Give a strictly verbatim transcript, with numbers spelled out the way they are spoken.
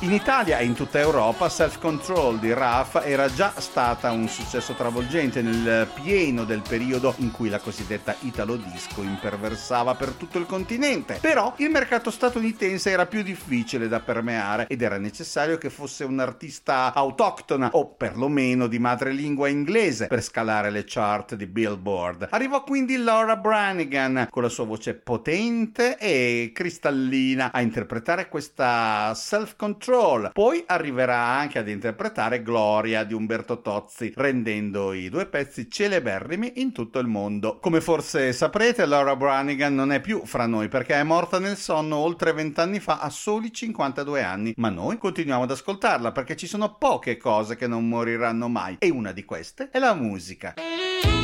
In Italia e in tutta Europa Self Control di Raf era già stata un successo travolgente nel pieno del periodo in cui la cosiddetta Italo Disco imperversava per tutto il continente. Però il mercato statunitense era più difficile da permeare ed era necessario che fosse un'artista autoctona o perlomeno di madrelingua inglese per scalare le chart di Billboard. Arrivò quindi Laura Branigan con la sua voce potente e cristallina a interpretare questa Self Control. Poi arriverà anche ad interpretare Gloria di Umberto Tozzi, rendendo i due pezzi celeberrimi in tutto il mondo. Come forse saprete, Laura Branigan non è più fra noi perché è morta nel sonno oltre vent'anni fa a soli cinquantadue anni, ma noi continuiamo ad ascoltarla perché ci sono poche cose che non moriranno mai e una di queste è la musica.